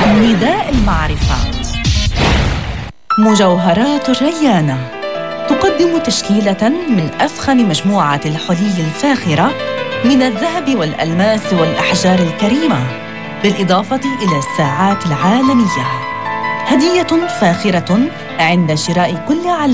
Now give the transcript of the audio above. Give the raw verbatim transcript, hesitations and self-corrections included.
نداء المعرفة. مجوهرات الريانة تقدم تشكيلة من أفخم مجموعة الحلي الفاخرة من الذهب والألماس والأحجار الكريمة، بالإضافة إلى الساعات العالمية. هدية فاخرة عند شراء كل علامة